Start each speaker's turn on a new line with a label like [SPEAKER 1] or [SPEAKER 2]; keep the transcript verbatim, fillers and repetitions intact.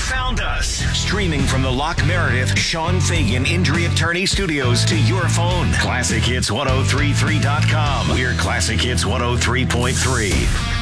[SPEAKER 1] found us. Streaming from the Locke Meredith Sean Fagan Injury Attorney Studios to your phone. Classic Hits ten thirty-three dot com. We're Classic Hits one oh three point three.